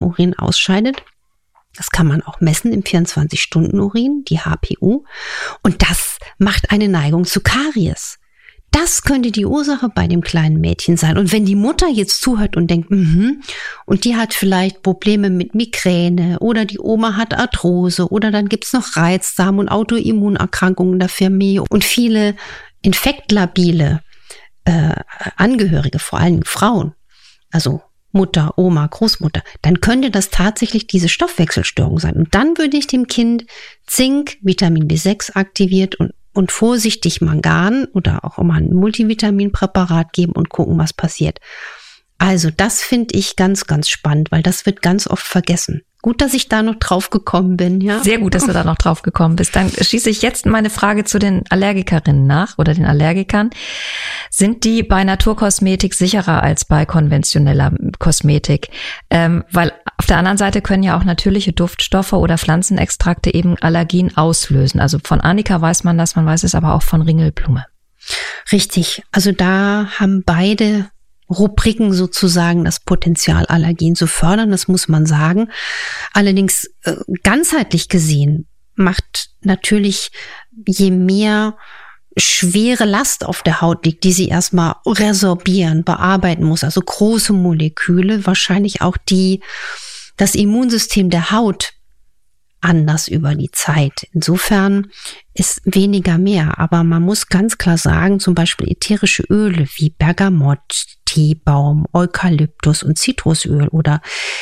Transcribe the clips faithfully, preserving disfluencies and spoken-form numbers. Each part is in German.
Urin ausscheidet. Das kann man auch messen im vierundzwanzig-Stunden-Urin, die H P U. Und das macht eine Neigung zu Karies. Das könnte die Ursache bei dem kleinen Mädchen sein. Und wenn die Mutter jetzt zuhört und denkt, mhm, und die hat vielleicht Probleme mit Migräne oder die Oma hat Arthrose oder dann gibt's noch Reizdarm und Autoimmunerkrankungen der Familie und viele infektlabile äh, Angehörige, vor allem Frauen, also Mutter, Oma, Großmutter, dann könnte das tatsächlich diese Stoffwechselstörung sein. Und dann würde ich dem Kind Zink, Vitamin B sechs aktiviert und, und vorsichtig Mangan oder auch immer ein Multivitaminpräparat geben und gucken, was passiert. Also das finde ich ganz, ganz spannend, weil das wird ganz oft vergessen. Gut, dass ich da noch drauf gekommen bin, ja. Sehr gut, dass du da noch drauf gekommen bist. Dann schieße ich jetzt meine Frage zu den Allergikerinnen nach oder den Allergikern. Sind die bei Naturkosmetik sicherer als bei konventioneller Kosmetik? Ähm, weil auf der anderen Seite können ja auch natürliche Duftstoffe oder Pflanzenextrakte eben Allergien auslösen. Also von Annika weiß man das, man weiß es aber auch von Ringelblume. Richtig, also da haben beide Rubriken sozusagen das Potenzial, Allergien zu fördern, das muss man sagen. Allerdings äh, ganzheitlich gesehen macht natürlich, je mehr schwere Last auf der Haut liegt, die sie erstmal resorbieren, bearbeiten muss, also große Moleküle, wahrscheinlich auch die, das Immunsystem der Haut anders über die Zeit. Insofern ist weniger mehr, aber man muss ganz klar sagen, zum Beispiel ätherische Öle wie Bergamott, Teebaum, Eukalyptus und Zitrusöl oder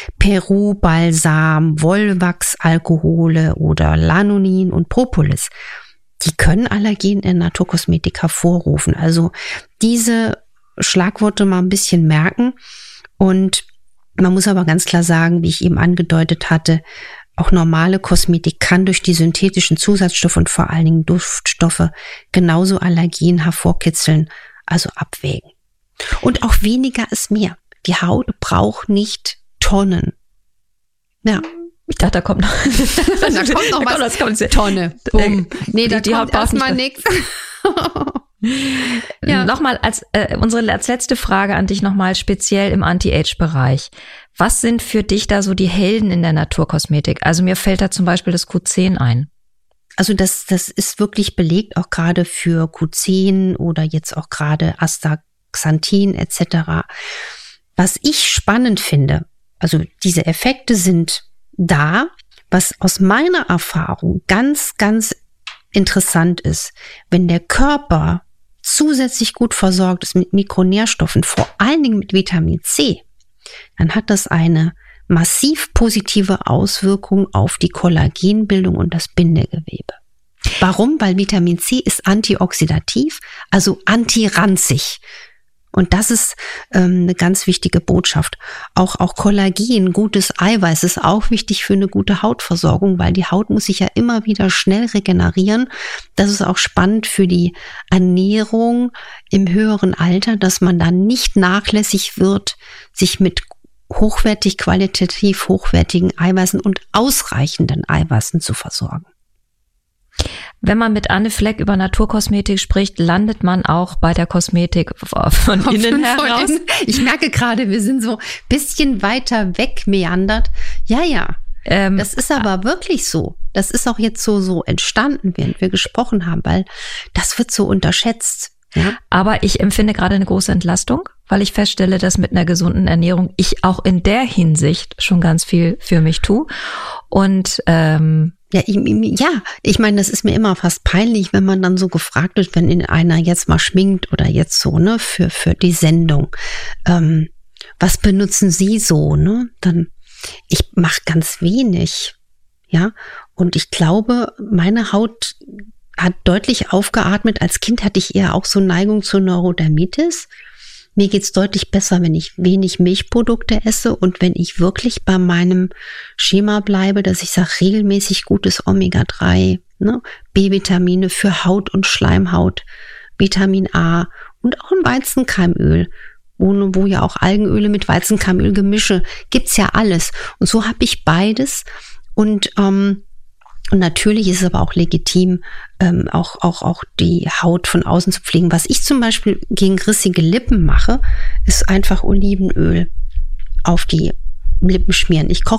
Peru-Balsam, Wollwachsalkohole oder Lanonin und Propolis, die können Allergien in Naturkosmetik hervorrufen. Also diese Schlagworte mal ein bisschen merken und man muss aber ganz klar sagen, wie ich eben angedeutet hatte, auch normale Kosmetik kann durch die synthetischen Zusatzstoffe und vor allen Dingen Duftstoffe genauso Allergien hervorkitzeln, also abwägen. Und auch weniger ist mehr. Die Haut braucht nicht Tonnen. Ja. Ich dachte, da kommt noch, da kommt noch was. Kommt, das kommt Tonne. Bumm. Nee, da die, die kommt erstmal nichts. Ja. Nochmal als äh, unsere als letzte Frage an dich nochmal speziell im Anti-Age-Bereich. Was sind für dich da so die Helden in der Naturkosmetik? Also mir fällt da zum Beispiel das Q zehn ein. Also das, das ist wirklich belegt, auch gerade für Q zehn oder jetzt auch gerade Astaxanthin et cetera. Was ich spannend finde, also diese Effekte sind da, was aus meiner Erfahrung ganz, ganz interessant ist, wenn der Körper zusätzlich gut versorgt ist mit Mikronährstoffen, vor allen Dingen mit Vitamin C, dann hat das eine massiv positive Auswirkung auf die Kollagenbildung und das Bindegewebe. Warum? Weil Vitamin C ist antioxidativ, also antiranzig. Und das ist ähm, eine ganz wichtige Botschaft. Auch, auch Kollagen, gutes Eiweiß ist auch wichtig für eine gute Hautversorgung, weil die Haut muss sich ja immer wieder schnell regenerieren. Das ist auch spannend für die Ernährung im höheren Alter, dass man dann nicht nachlässig wird, sich mit hochwertig, qualitativ hochwertigen Eiweißen und ausreichenden Eiweißen zu versorgen. Wenn man mit Anne Fleck über Naturkosmetik spricht, landet man auch bei der Kosmetik von, von innen heraus. Ich merke gerade, wir sind so ein bisschen weiter weg meandert. Ja, ja, ähm, das ist aber wirklich so. Das ist auch jetzt so, so entstanden, während wir gesprochen haben, weil das wird so unterschätzt. Ja? Aber ich empfinde gerade eine große Entlastung, weil ich feststelle, dass mit einer gesunden Ernährung ich auch in der Hinsicht schon ganz viel für mich tue. Und ähm, Ja, ich, ja, ich meine, das ist mir immer fast peinlich, wenn man dann so gefragt wird, wenn in einer jetzt mal schminkt oder jetzt so, ne, für für die Sendung. Ähm, was benutzen Sie so, ne? Dann, ich mache ganz wenig, ja. Und ich glaube, meine Haut hat deutlich aufgeatmet. Als Kind hatte ich eher auch so Neigung zur Neurodermitis. Mir geht's deutlich besser, wenn ich wenig Milchprodukte esse und wenn ich wirklich bei meinem Schema bleibe, dass ich sage, regelmäßig gutes Omega drei, ne, B-Vitamine für Haut und Schleimhaut, Vitamin A und auch ein Weizenkeimöl, wo, wo ja auch Algenöle mit Weizenkeimöl gemische, gibt's ja alles. Und so habe ich beides und ähm, Und natürlich ist es aber auch legitim, ähm, auch, auch, auch die Haut von außen zu pflegen. Was ich zum Beispiel gegen rissige Lippen mache, ist einfach Olivenöl auf die Lippen schmieren. Ich koche